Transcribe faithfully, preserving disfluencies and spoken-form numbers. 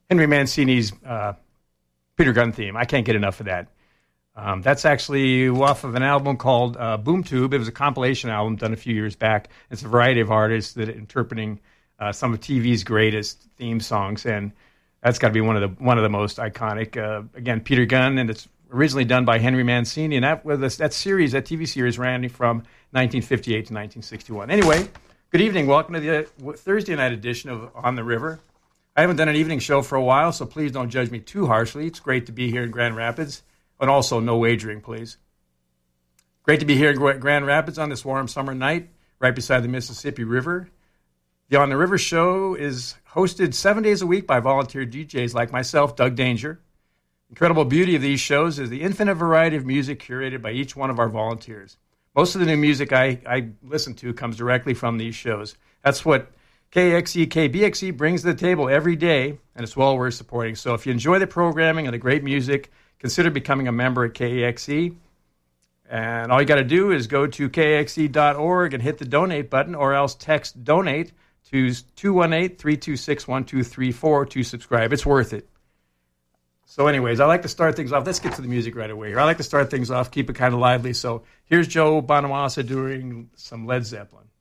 Henry Mancini's uh, Peter Gunn theme. I can't get enough of that. Um, that's actually off of an album called uh, Boom Tube. It was a compilation album done a few years back. It's a variety of artists that are interpreting uh, some of T V's greatest theme songs, and that's got to be one of the one of the most iconic. Uh, again, Peter Gunn, and it's originally done by Henry Mancini, and that well, that series, that T V series, ran from nineteen fifty-eight to nineteen sixty-one. Anyway, good evening. Welcome to the Thursday night edition of On the River. I haven't done an evening show for a while, so please don't judge me too harshly. It's great to be here in Grand Rapids, and also no wagering, please. Great to be here in Grand Rapids on this warm summer night, right beside the Mississippi River. The On the River show is hosted seven days a week by volunteer D Js like myself, Doug Danger. Incredible beauty of these shows is the infinite variety of music curated by each one of our volunteers. Most of the new music I, I listen to comes directly from these shows. That's what K X E K B X E brings to the table every day, and it's well worth supporting. So if you enjoy the programming and the great music, consider becoming a member at K X E. And all you got to do is go to K X E dot org and hit the donate button, or else text donate to two one eight, three two six, one two three four to subscribe. It's worth it. So anyways, I like to start things off. Let's get to the music right away here. I like to start things off, keep it kind of lively. So here's Joe Bonamassa doing some Led Zeppelin.